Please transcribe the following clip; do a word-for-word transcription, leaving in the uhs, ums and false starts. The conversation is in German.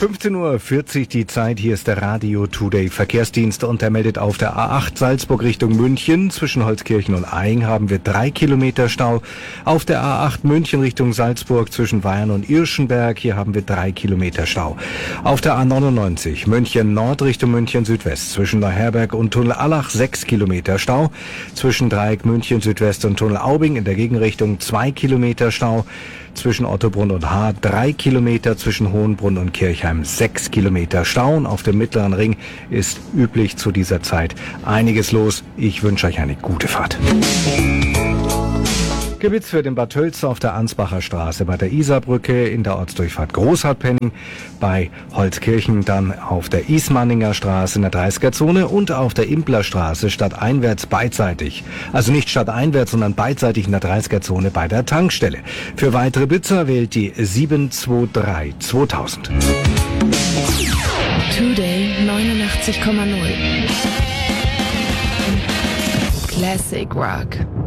fünfzehn Uhr vierzig die Zeit, hier ist der Radio Today Verkehrsdienst und er meldet auf der A acht Salzburg Richtung München. Zwischen Holzkirchen und Aing haben wir drei Kilometer Stau. Auf der A acht München Richtung Salzburg zwischen Weyern und Irschenberg, hier haben wir drei Kilometer Stau. Auf der A neunundneunzig München Nord Richtung München Südwest zwischen Neuherberg und Tunnel Allach sechs Kilometer Stau. Zwischen Dreieck München Südwest und Tunnel Aubing in der Gegenrichtung zwei Kilometer Stau. Zwischen Ottobrunn und Haar drei Kilometer, zwischen Hohenbrunn und Kirchheim sechs Kilometer Stau. Und auf dem Mittleren Ring ist üblich zu dieser Zeit einiges los. Ich wünsche euch eine gute Fahrt. Gewitz für den Bad Tölz auf der Ansbacher Straße bei der Isarbrücke in der Ortsdurchfahrt Großhartpenning, bei Holzkirchen dann auf der Ismaninger Straße in der dreißiger Zone und auf der Impler Straße stadteinwärts beidseitig. Also nicht stadteinwärts, sondern beidseitig in der dreißiger Zone bei der Tankstelle. Für weitere Blitzer wählt die sieben zwei drei zweitausend. Today neunundachtzig Komma null Classic Rock.